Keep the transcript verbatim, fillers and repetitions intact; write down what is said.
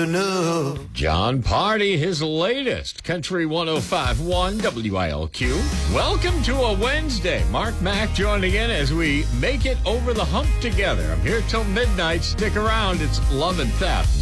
enough. John Party, his latest, Country one oh five point one W I L Q. Welcome to a Wednesday. Mark Mack joining in as we make it over the hump together. I'm here till midnight. Stick around. It's Love and Theft.